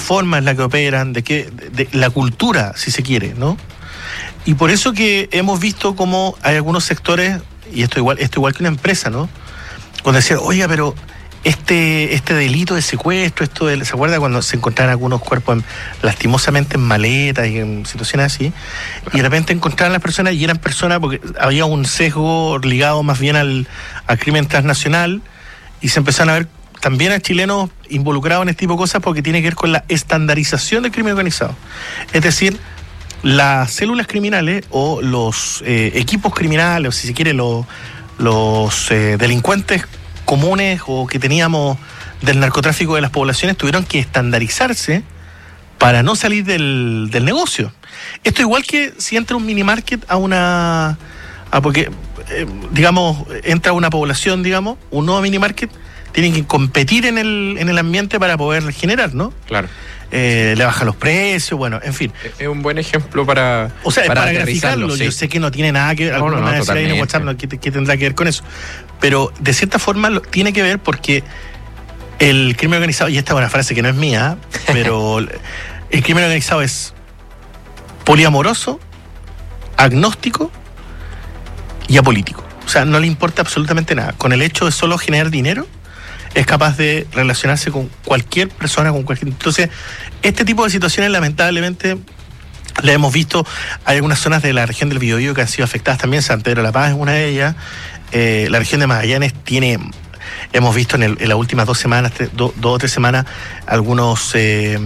forma en la que operan, de la cultura, si se quiere, ¿no? Y por eso que hemos visto cómo hay algunos sectores, y esto igual que una empresa, ¿no? Cuando decían, oiga, pero este delito de secuestro, ¿se acuerda cuando se encontraban algunos cuerpos lastimosamente en maletas y en situaciones así? Y de repente encontraban las personas y eran personas, porque había un sesgo ligado más bien al crimen transnacional, y se empezaron a ver también a chilenos involucrados en este tipo de cosas porque tiene que ver con la estandarización del crimen organizado. Es decir, las células criminales o los equipos criminales, o si se quiere, los delincuentes comunes o que teníamos del narcotráfico de las poblaciones tuvieron que estandarizarse para no salir del negocio. Esto igual que si entra un mini market porque digamos entra una población, digamos, un nuevo mini market, tienen que competir en el ambiente para poder generar, ¿no? Claro. Le bajan los precios, bueno, en fin. Es un buen ejemplo para graficarlo. Sí. Yo sé que no tiene nada que ver, ¿qué tendrá que ver con eso? Pero de cierta forma tiene que ver porque el crimen organizado, y esta es una frase que no es mía, pero el crimen organizado es poliamoroso, agnóstico y apolítico. O sea, no le importa absolutamente nada. Con el hecho de solo generar dinero, es capaz de relacionarse con cualquier persona, Entonces, este tipo de situaciones lamentablemente la hemos visto. Hay algunas zonas de la región del Biobío que han sido afectadas también. San Pedro de la Paz es una de ellas. La región de Magallanes hemos visto en las últimas 2 semanas, 2 o 3 semanas, algunos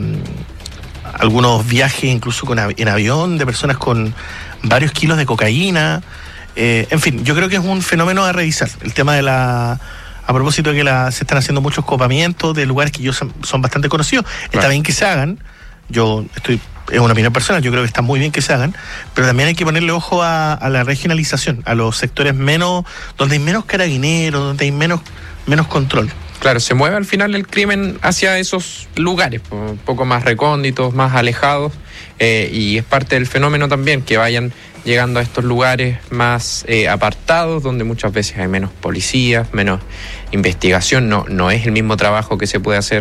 viajes incluso en avión de personas con varios kilos de cocaína. En fin, yo creo que es un fenómeno a revisar. El tema de a propósito de que se están haciendo muchos copamientos de lugares que son bastante conocidos. Claro. Está bien que se hagan. Es una opinión personal, yo creo que está muy bien que se hagan, pero también hay que ponerle ojo a la regionalización, a los sectores donde hay menos carabineros, donde hay menos control. Claro, se mueve al final el crimen hacia esos lugares, un poco más recónditos, más alejados, y es parte del fenómeno también que vayan llegando a estos lugares más apartados, donde muchas veces hay menos policías, menos investigación. No es el mismo trabajo que se puede hacer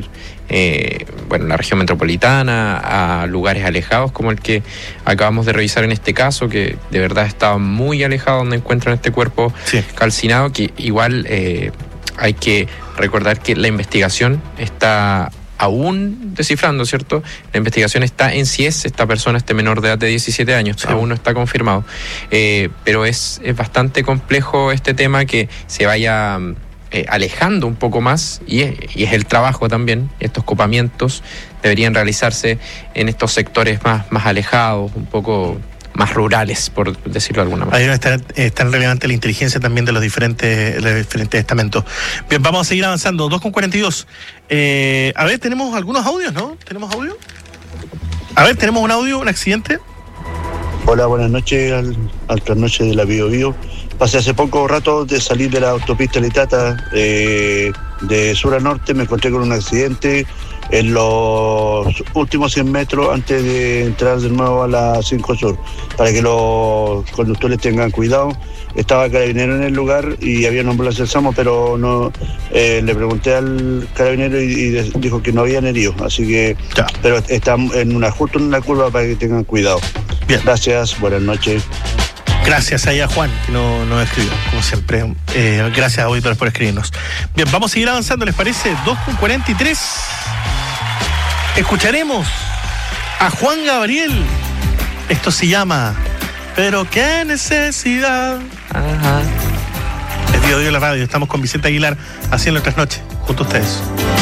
en la región metropolitana, a lugares alejados como el que acabamos de revisar en este caso, que de verdad estaba muy alejado, donde encuentran este cuerpo calcinado, que igual hay que recordar que la investigación está aún descifrando, ¿cierto? La investigación está en si esta persona, este menor de edad de 17 años, aún no está confirmado. Pero es bastante complejo este tema, que se vaya alejando un poco más, y es el trabajo también. Estos copamientos deberían realizarse en estos sectores más alejados, un poco más rurales, por decirlo de alguna manera. Ahí es tan relevante la inteligencia también de los diferentes estamentos. Bien, vamos a seguir avanzando. 2:42. A ver, tenemos algunos audios, ¿no? ¿Tenemos audio? A ver, tenemos un audio, un accidente. Hola, buenas noches al trasnoche de la Biobío. Pasé hace poco rato de salir de la autopista Litata de sur a norte, me encontré con un accidente en los últimos 100 metros antes de entrar de nuevo a la 5 Sur, para que los conductores tengan cuidado. Estaba carabinero en el lugar y había una ambulancia del SAMU, pero no le pregunté al carabinero y dijo que no habían heridos, así que pero está justo en una curva para que tengan cuidado. Bien. Gracias, buenas noches. Gracias ahí a Juan, que nos escribió, como siempre. Gracias, auditores, por escribirnos. Bien, vamos a seguir avanzando, ¿les parece? 2:43. Escucharemos a Juan Gabriel. Esto se llama Pero qué necesidad. Ajá. Es Biobío la radio. Estamos con Vicente Aguilar haciendo el trasnoche junto a ustedes.